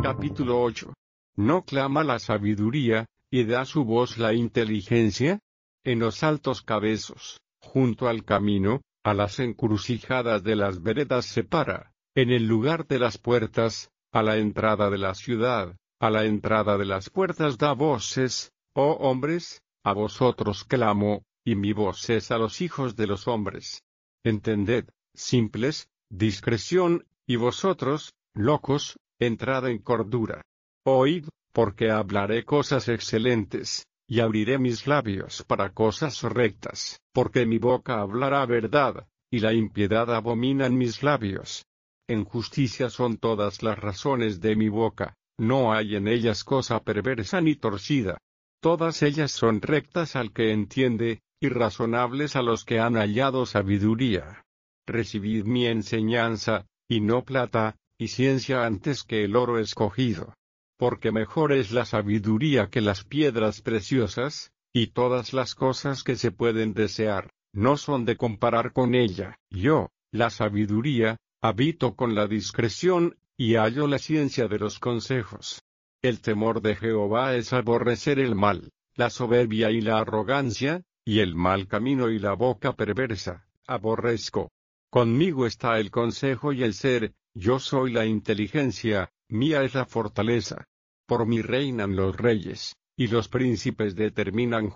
Capítulo 8. ¿No clama la sabiduría, y da su voz la inteligencia? En los altos cabezos, junto al camino, a las encrucijadas de las veredas se para, en el lugar de las puertas, a la entrada de la ciudad, a la entrada de las puertas da voces, oh hombres, a vosotros clamo, y mi voz es a los hijos de los hombres. Entended, simples, discreción, y vosotros, locos, entrad en cordura. Oíd, porque hablaré cosas excelentes, y abriré mis labios para cosas rectas, porque mi boca hablará verdad, y la impiedad abomina en mis labios. En justicia son todas las razones de mi boca, no hay en ellas cosa perversa ni torcida. Todas ellas son rectas al que entiende, y razonables a los que han hallado sabiduría. Recibid mi enseñanza, y no plata, y ciencia antes que el oro escogido. Porque mejor es la sabiduría que las piedras preciosas, y todas las cosas que se pueden desear, no son de comparar con ella. Yo, la sabiduría, habito con la discreción, y hallo la ciencia de los consejos. El temor de Jehová es aborrecer el mal, la soberbia y la arrogancia, y el mal camino y la boca perversa, aborrezco. Conmigo está el consejo y el ser, yo soy la inteligencia, mía es la fortaleza. Por mí reinan los reyes, y los príncipes determinan